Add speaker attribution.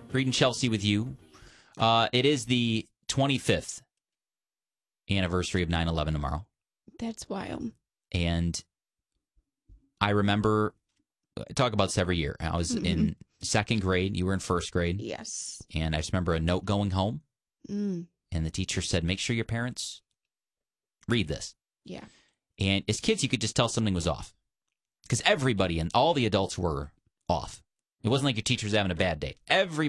Speaker 1: reading Chelsea with you. It is the 25th anniversary of 9/11 tomorrow.
Speaker 2: That's wild.
Speaker 1: And I remember, I talk about this every year. I was in second grade. You were in first grade.
Speaker 2: Yes.
Speaker 1: And I just remember a note going home.
Speaker 2: Mm.
Speaker 1: And the teacher said, make sure your parents read this.
Speaker 2: Yeah.
Speaker 1: And as kids, you could just tell something was off. Because everybody and all the adults were off. It wasn't like your teacher was having a bad day. Everybody